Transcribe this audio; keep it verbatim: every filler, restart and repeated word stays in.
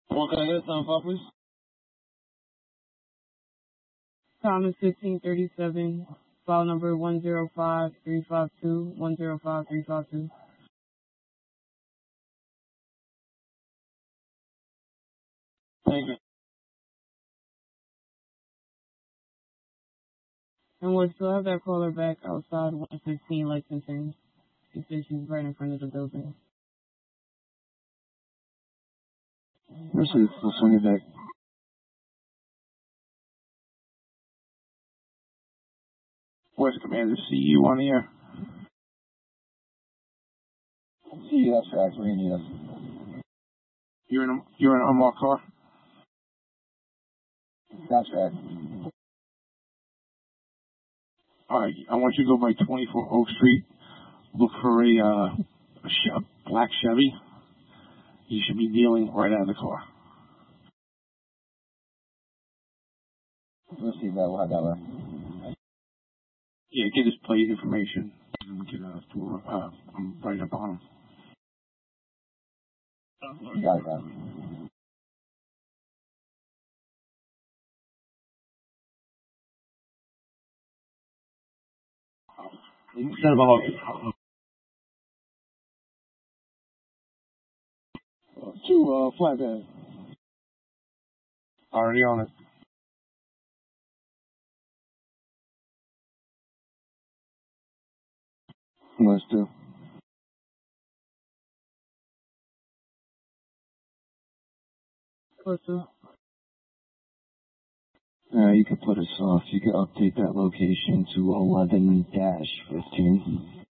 What can I get some for, please? Thomas fifteen thirty-seven, file number one zero five three five two, one zero five three five two. Thank you. And we'll still have that caller back outside one sixteen Lexington. She said she's right in front of the building. Listen, we'll swing it back. West Commander, C U on the air. C U, that's correct. We're going to need us. You're in a, you're in an unmarked car? That's correct. All right, I want you to go by twenty-four Oak Street. Look for a, uh, a, Che- a black Chevy. You should be dealing right out of the car. Let's see if that will have that way. Yeah, get his plate information. And we can, uh, tour, uh, I'm right up on him. You got it, man. Instead of a two uh, flatbed. Already on it. Let's do. What's up? Uh, you can put us off. You can update that location to eleven dash fifteen.